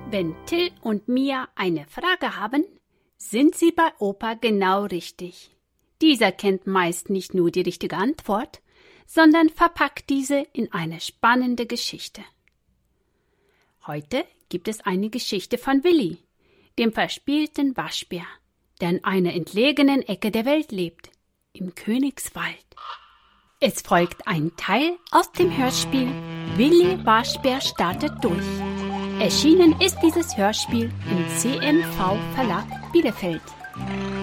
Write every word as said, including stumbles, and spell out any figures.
Wenn Till und Mia eine Frage haben, sind sie bei Opa genau richtig. Dieser kennt meist nicht nur die richtige Antwort, sondern verpackt diese in eine spannende Geschichte. Heute gibt es eine Geschichte von Willi, dem verspielten Waschbär, der in einer entlegenen Ecke der Welt lebt, im Königswald. Es folgt ein Teil aus dem Hörspiel Willi Waschbär startet durch. Erschienen ist dieses Hörspiel im C M V Verlag Bielefeld.